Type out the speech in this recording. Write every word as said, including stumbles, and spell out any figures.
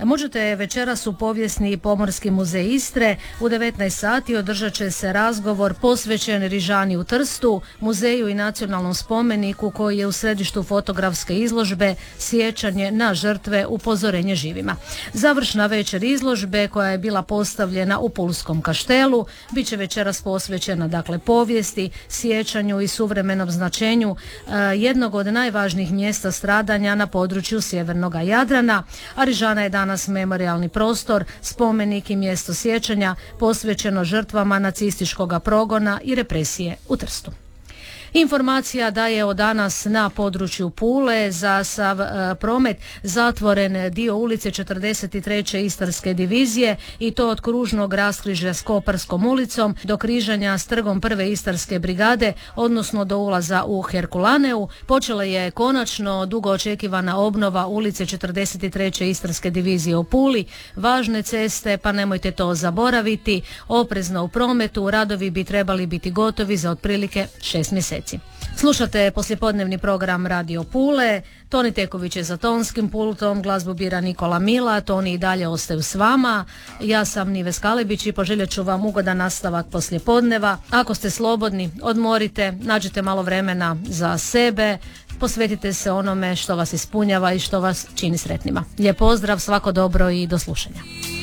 Možete večeras u Povijesni pomorski muzej Istre u devetnaest sati održat će se razgovor posvećen Rižani u Trstu, muzeju i nacionalnom spomeniku koji je u središtu fotografske izložbe Sjećanje na žrtve, upozorenje živima. Završna večer izložbe koja je bila postavljena u Pulskom kaštelu bit će večeras posvećena dakle povijesti, sjećanju i suvremenom značenju e, jednog od najvažnijih mjesta stradanja na području sjevernog Jadrana, a Rižana je danas memorijalni prostor, spomenik i mjesto sjećanja posvećeno žrtvama nacističkog progona i represije u Trstu. Informacija da je od danas na području Pule za sav e, promet zatvoren dio ulice četrdeset treće Istarske divizije i to od kružnog raskrižja s Koparskom ulicom do križanja s trgom prve Istarske brigade, odnosno do ulaza u Herkulaneu. Počela je konačno dugo očekivana obnova ulice četrdeset treće Istarske divizije u Puli. Važne ceste, pa nemojte to zaboraviti, oprezno u prometu, radovi bi trebali biti gotovi za otprilike šest mjeseci. Slušate poslijepodnevni program Radio Pule, Toni Teković je za tonskim pultom, glazbu bira Nikola Mila, Toni i dalje ostaju s vama, ja sam Nives Kalebić i poželjet ću vam ugodan nastavak poslijepodneva. Ako ste slobodni, odmorite, nađite malo vremena za sebe, posvetite se onome što vas ispunjava i što vas čini sretnima. Lijep pozdrav, svako dobro i do slušanja.